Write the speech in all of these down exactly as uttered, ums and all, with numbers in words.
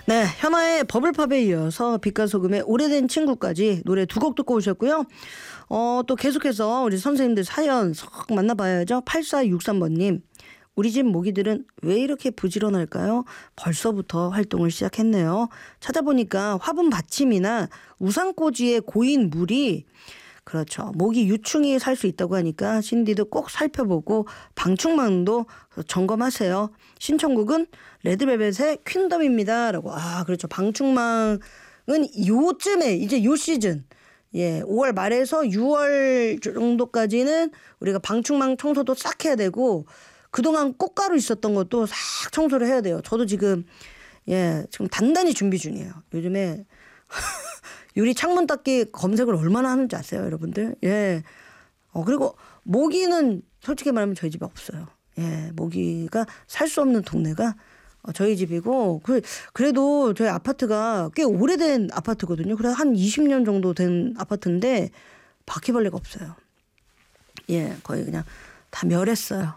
네, 현아의 버블팝에 이어서 빛과 소금의 오래된 친구까지 노래 두 곡 듣고 오셨고요. 어, 또 계속해서 우리 선생님들 사연 석 만나봐야죠. 팔사육삼 번님. 우리 집 모기들은 왜 이렇게 부지런할까요? 벌써부터 활동을 시작했네요. 찾아보니까 화분 받침이나 우산꽂이에 고인 물이 그렇죠. 모기 유충이 살 수 있다고 하니까 신디도 꼭 살펴보고 방충망도 점검하세요. 신청곡은 레드벨벳의 퀸덤입니다. 라고. 아, 그렇죠. 방충망은 요쯤에 이제 요 시즌. 예, 오월 말에서 유월 정도까지는 우리가 방충망 청소도 싹 해야 되고 그동안 꽃가루 있었던 것도 싹 청소를 해야 돼요. 저도 지금 예, 지금 단단히 준비 중이에요. 요즘에 유리 창문 닦기 검색을 얼마나 하는지 아세요, 여러분들? 예. 어, 그리고 모기는 솔직히 말하면 저희 집에 없어요. 예. 모기가 살 수 없는 동네가 저희 집이고, 그, 그래도 저희 아파트가 꽤 오래된 아파트거든요. 그래서 한 이십 년 정도 된 아파트인데, 바퀴벌레가 없어요. 예. 거의 그냥 다 멸했어요.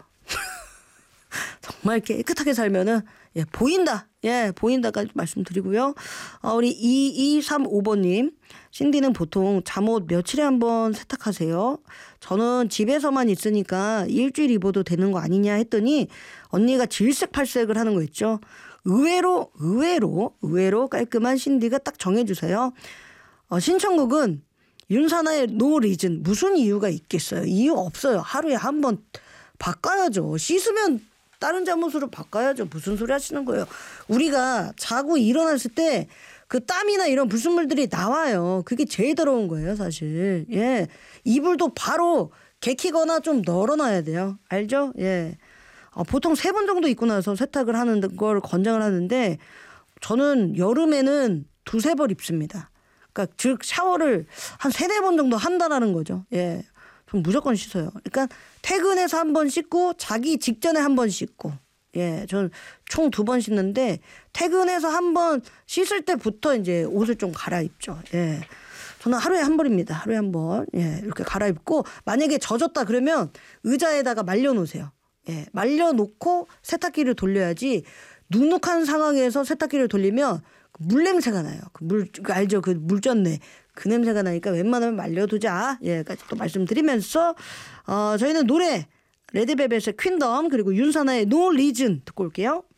정말 깨끗하게 살면은, 예, 보인다. 예, 보인다까지 말씀드리고요. 어, 우리 이이삼오 번님. 신디는 보통 잠옷 며칠에 한 번 세탁하세요? 저는 집에서만 있으니까 일주일 입어도 되는 거 아니냐 했더니 언니가 질색팔색을 하는 거 있죠. 의외로, 의외로, 의외로 깔끔한 신디가 딱 정해주세요. 어, 신청곡은 윤사나의 No Reason. 무슨 이유가 있겠어요? 이유 없어요. 하루에 한 번 바꿔야죠. 씻으면 다른 잠옷으로 바꿔야죠. 무슨 소리 하시는 거예요. 우리가 자고 일어났을 때 그 땀이나 이런 불순물들이 나와요. 그게 제일 더러운 거예요, 사실. 예. 이불도 바로 개키거나 좀 널어놔야 돼요. 알죠? 예. 어, 보통 세 번 정도 입고 나서 세탁을 하는 걸 권장을 하는데 저는 여름에는 두세 벌 입습니다. 그러니까 즉 샤워를 한 세네 번 정도 한다라는 거죠. 예. 좀 무조건 씻어요. 그러니까 퇴근해서 한 번 씻고 자기 직전에 한 번 씻고. 예, 저는 총 두 번 씻는데 퇴근해서 한 번 씻을 때부터 이제 옷을 좀 갈아입죠. 예. 저는 하루에 한 번입니다. 하루에 한 번. 예, 이렇게 갈아입고 만약에 젖었다 그러면 의자에다가 말려 놓으세요. 예, 말려 놓고 세탁기를 돌려야지 눅눅한 상황에서 세탁기를 돌리면 물 냄새가 나요. 그 물 알죠? 그 물전내. 그 냄새가 나니까 웬만하면 말려두자. 예, 까지 또 말씀드리면서 어, 저희는 노래 레드벨벳의 퀸덤 그리고 윤사나의 No Reason 듣고 올게요.